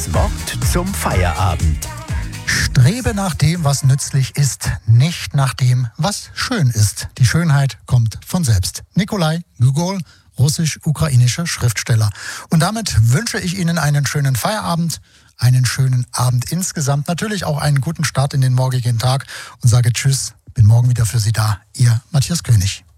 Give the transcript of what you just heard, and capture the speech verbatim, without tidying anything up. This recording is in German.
Das Wort zum Feierabend. Strebe nach dem, was nützlich ist, nicht nach dem, was schön ist. Die Schönheit kommt von selbst. Nikolai Gogol, russisch-ukrainischer Schriftsteller. Und damit wünsche ich Ihnen einen schönen Feierabend, einen schönen Abend insgesamt, natürlich auch einen guten Start in den morgigen Tag und sage Tschüss, bin morgen wieder für Sie da. Ihr Matthias König.